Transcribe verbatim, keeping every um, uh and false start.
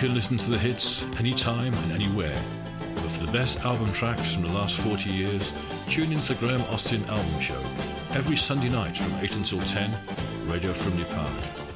can listen to the hits anytime and anywhere. But for the best album tracks from the last forty years, tune into the Graham Austin Album Show every Sunday night from eight until ten, Radio Frimley Park.